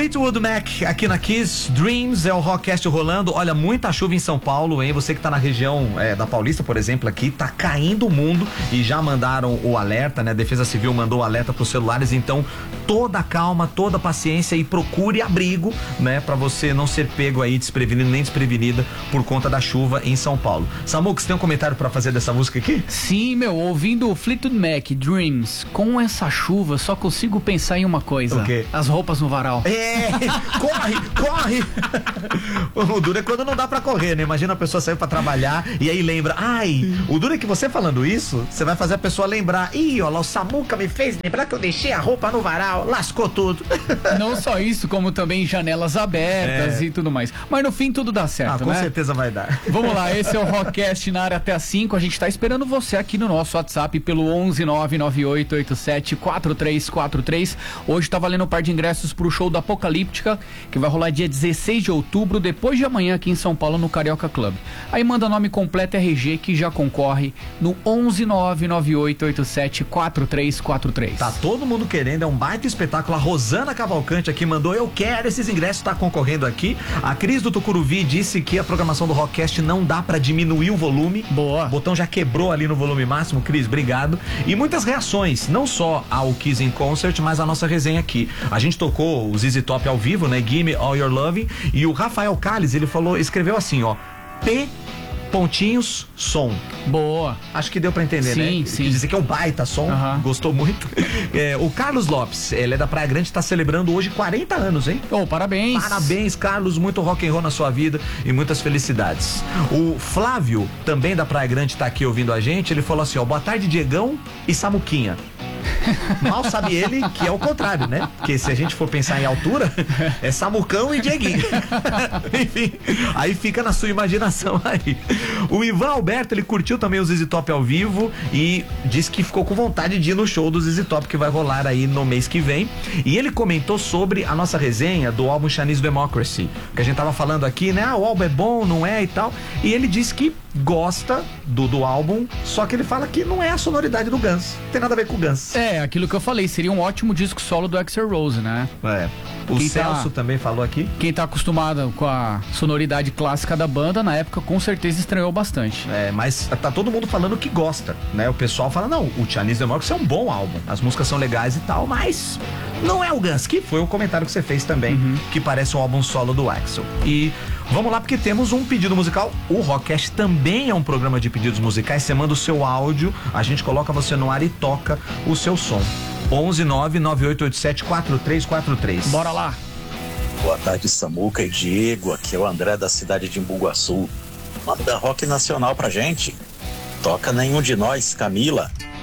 Fleetwood Mac aqui na Kiss, Dreams, é o Rockcast rolando. Olha, muita chuva em São Paulo, hein? Você que tá na região da Paulista, por exemplo, aqui, tá caindo o mundo e já mandaram o alerta, né? A Defesa Civil mandou o alerta pros celulares, então toda calma, toda paciência e procure abrigo, né? Pra você não ser pego aí desprevenido nem desprevenida por conta da chuva em São Paulo. Samuca, você tem um comentário pra fazer dessa música aqui? Sim, meu, ouvindo o Fleetwood Mac, Dreams, com essa chuva, só consigo pensar em uma coisa. O quê? As roupas no varal. Corre! O duro é quando não dá pra correr, né? Imagina a pessoa sair pra trabalhar e aí lembra, o duro é que você falando isso, você vai fazer a pessoa lembrar, olha lá, o Samuca me fez lembrar que eu deixei a roupa no varal, lascou tudo. Não só isso, como também janelas abertas e tudo mais. Mas no fim tudo dá certo, com né? certeza vai dar. Vamos lá, esse é o Rockcast na área até às 5, a gente tá esperando você aqui no nosso WhatsApp pelo 11998874343. Hoje tá valendo um par de ingressos pro show da Apocalíptica, que vai rolar dia 16 de outubro, depois de amanhã aqui em São Paulo, no Carioca Club. Aí manda nome completo RG que já concorre no 11998874343. Tá todo mundo querendo, é um baita espetáculo. A Rosana Cavalcante aqui mandou, eu quero esses ingressos, tá concorrendo aqui. A Cris do Tucuruvi disse que a programação do Rockcast não dá pra diminuir o volume. Boa. O botão já quebrou ali no volume máximo. Cris, obrigado. E muitas reações, não só ao Kiss in Concert, mas a nossa resenha aqui. A gente tocou o ZZ Top ao vivo, né? Gimme All Your Loving, e o Rafael Calles, ele escreveu assim, P pontinhos, som. Boa. Acho que deu pra entender, sim, né? Sim. Quer dizer que é um baita som, gostou muito. O Carlos Lopes, ele é da Praia Grande, tá celebrando hoje 40 anos, hein? Parabéns. Parabéns, Carlos, muito rock and roll na sua vida e muitas felicidades. O Flávio, também da Praia Grande, tá aqui ouvindo a gente, ele falou assim, boa tarde, Diegão e Samuquinha. Mal sabe ele que é o contrário, né? Porque se a gente for pensar em altura, é Samucão e Dieguinho. Enfim, aí fica na sua imaginação aí. O Ivan Alberto, ele curtiu também o ZZ Top ao vivo e disse que ficou com vontade de ir no show do ZZ Top que vai rolar aí no mês que vem. E ele comentou sobre a nossa resenha do álbum Chinese Democracy, que a gente tava falando aqui, né? O álbum é bom, não é e tal. E ele disse que gosta do álbum, só que ele fala que não é a sonoridade do Guns. Não tem nada a ver com o Guns. Aquilo que eu falei, seria um ótimo disco solo do Axl Rose, né? O Celso também falou aqui. Quem tá acostumado com a sonoridade clássica da banda, na época com certeza estranhou bastante. Mas tá todo mundo falando que gosta, né? O pessoal fala, não, o Chinese Democracy é um bom álbum, as músicas são legais e tal, mas não é o Guns, que foi o comentário que você fez também, que parece um álbum solo do Axl. E vamos lá, porque temos um pedido musical. O Rockcast também é um programa de pedidos musicais. Você manda o seu áudio, a gente coloca você no ar e toca o seu som. 11998874343. Bora lá. Boa tarde, Samuca e Diego. Aqui é o André da cidade de Embu-Guaçu. Manda rock nacional pra gente. Toca Nenhum de Nós, Camila.